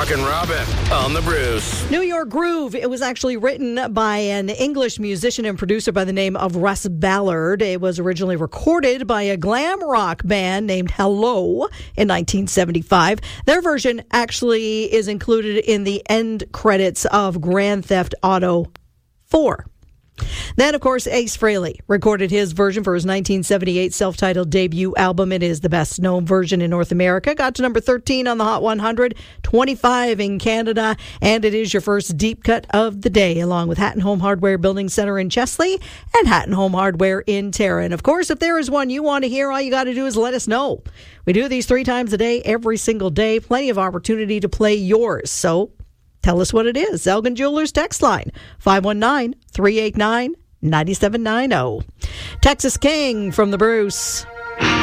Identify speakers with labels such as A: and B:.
A: Rockin' Robin on the Bruce.
B: New York Groove. It was actually written by an English musician and producer by the name of Russ Ballard. It was originally recorded by a glam rock band named Hello in 1975. Their version actually is included in the end credits of Grand Theft Auto 4. Then, of course, Ace Frehley recorded his version for his 1978 self-titled debut album. It is the best-known version in North America. Got to number 13 on the Hot 100, 25 in Canada, and it is your first deep cut of the day, along with Hatton Home Hardware Building Center in Chesley and Hatton Home Hardware in Tara. And, of course, if there is one you want to hear, all you got to do is let us know. We do these 3 times a day, every single day. Plenty of opportunity to play yours. So tell us what it is. Elgin Jewelers text line, 519-389-9790. Texas King from the Bruce.